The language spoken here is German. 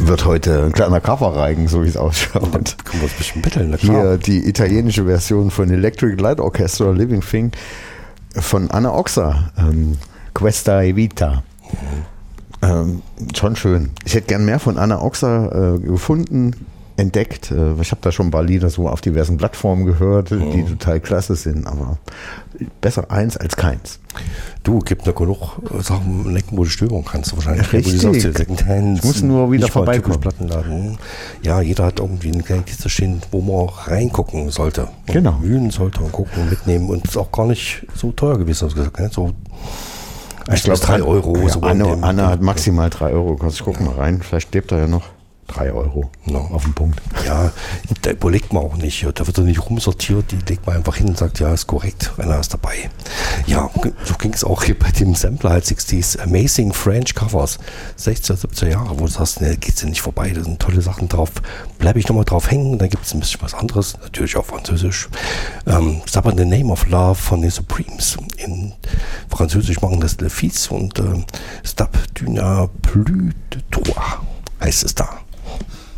wird heute ein kleiner Coverreigen, so wie es ausschaut. Können wir uns ein bisschen betteln, na klar. Hier die italienische Version von Electric Light Orchestra, Living Thing, von Anna Oxa, Questa e Vita. Schon schön. Ich hätte gern mehr von Anna Oxa gefunden, entdeckt. Ich habe da schon ein paar Lieder so auf diversen Plattformen gehört, die total klasse sind, aber besser eins als keins. Du, gibt noch genug Sachen, wo du stöbern kannst. Wahrscheinlich. Richtig. Ich muss nur wieder vorbeikommen. Plattenladen. Ja, jeder hat irgendwie eine kleine Kiste stehen, wo man reingucken sollte. Genau. Wühlen sollte und gucken, mitnehmen. Und ist auch gar nicht so teuer gewesen, hast du gesagt. Ne? So, ich glaube 3 Euro. Ja, so Anna hat maximal 3 Euro. Ich gucke mal rein, vielleicht lebt er ja noch. 3 Euro auf den Punkt. Ja, da überlegt man auch nicht. Da wird er nicht rumsortiert, die legt man einfach hin und sagt, ja, ist korrekt, einer ist dabei. Ja, so ging es auch hier bei dem Sampler halt 60s, Amazing French Covers, 60er, 70er Jahre, wo du sagst, ne, geht's dir nicht vorbei, da sind tolle Sachen drauf. Bleibe ich nochmal drauf hängen, dann gibt es ein bisschen was anderes, natürlich auch Französisch. Ist aber The Name of Love von den Supremes. In Französisch machen das Le Fils und Stop du n'as plus de toi, heißt es da.